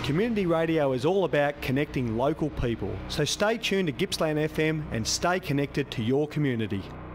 Community radio is all about connecting local people, so stay tuned to Gippsland FM and stay connected to your community.